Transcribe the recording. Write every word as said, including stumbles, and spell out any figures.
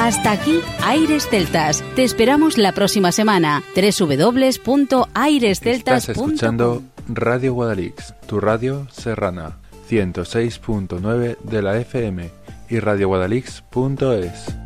Hasta aquí Aires Celtas. Te esperamos la próxima semana. doble u doble u doble u punto aires celtas punto com. Estás escuchando Radio Guadalix, tu radio serrana, ciento seis punto nueve de la F M y radio guadalix punto es.